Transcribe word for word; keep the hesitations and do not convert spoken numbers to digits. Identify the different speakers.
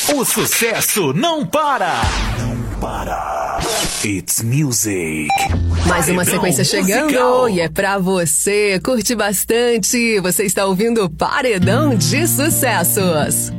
Speaker 1: O sucesso não para. Não para. It's music.
Speaker 2: Mais uma
Speaker 1: Paredão
Speaker 2: sequência chegando
Speaker 1: musical.
Speaker 2: e é pra você. Curte bastante. Você está ouvindo Paredão de Sucessos.